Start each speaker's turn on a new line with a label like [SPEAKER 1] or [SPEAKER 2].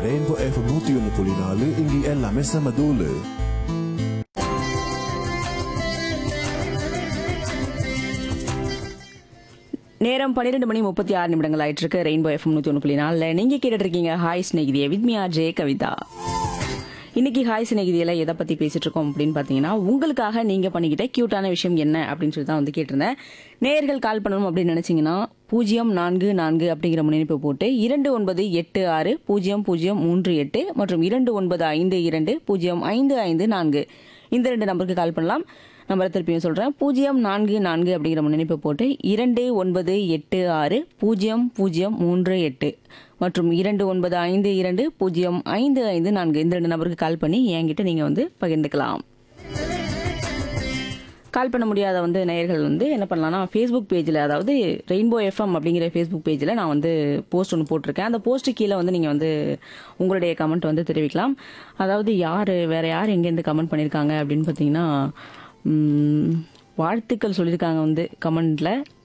[SPEAKER 1] Rainbow FM 101.4 இங்கே எல்லாமே செம தூளு.
[SPEAKER 2] நேரம் 12:36 ஆயிட்டு இருக்கு. ரெயின்போ எஃப்எம் 101.4 நீங்க கேட்டுட்டு இருக்கீங்க hi ஸ்நேகிதியே with me RJ Kavitha. இன்னைக்கு ஹாய் ஸ்நேகிதியில எதை பத்தி பேசிட்டு இருக்கோம் அப்படின்னு பாத்தீங்கன்னா, உங்களுக்காக நீங்க பண்ணிக்கிட்ட கியூட்டான விஷயம் என்ன அப்படின்னு சொல்லி தான் வந்து கேட்டிருந்தேன். நேயர்கள் கால் பண்ணணும் அப்படின்னு நினைச்சீங்கன்னா 044 அப்படிங்கிற முன்னிணைப்பு போட்டு 29860038 மற்றும் 2952055554 இந்த 2 நம்பருக்கு கால் பண்ணலாம். நம்பரை திருப்பியும் சொல்றேன், 044 அப்படிங்கிற முன்னிணைப்பு போட்டு 29860038 மற்றும் 2952055554 இந்த 2 நம்பருக்கு கால் பண்ணி என்கிட்ட நீங்க வந்து பகிர்ந்துக்கலாம். கால் பண்ண முடியாத வந்து நேயர்கள் வந்து என்ன பண்ணலாம்னா, ஃபேஸ்புக் பேஜில், அதாவது ரெயின்போ எஃப்எம் அப்படிங்கிற ஃபேஸ்புக் பேஜில் நான் வந்து போஸ்ட் ஒன்று போட்டிருக்கேன். அந்த போஸ்ட்டு கீழே வந்து நீங்கள் வந்து உங்களுடைய கமெண்ட் வந்து தெரிவிக்கலாம். அதாவது வேற யார் எங்கேருந்து கமெண்ட் பண்ணியிருக்காங்க அப்படின்னு பார்த்தீங்கன்னா, வாழ்த்துக்கள் சொல்லியிருக்காங்க வந்து கமெண்ட்ல.